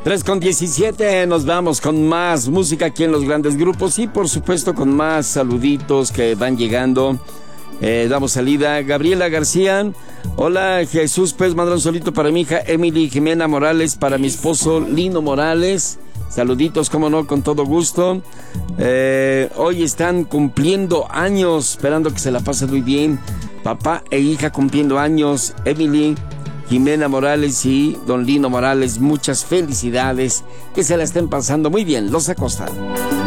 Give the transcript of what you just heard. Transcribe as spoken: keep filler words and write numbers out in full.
tres con diecisiete, nos vamos con más música aquí en Los Grandes Grupos y por supuesto con más saluditos que van llegando. Eh, damos salida. Gabriela García, hola Jesús, pues mandar un solito para mi hija Emily Jimena Morales, para mi esposo Lino Morales. Saluditos, como no, con todo gusto. Eh, hoy están cumpliendo años, esperando que se la pasen muy bien. Papá e hija cumpliendo años, Emily Jimena Morales y don Lino Morales, muchas felicidades, que se la estén pasando muy bien. Los Acosta.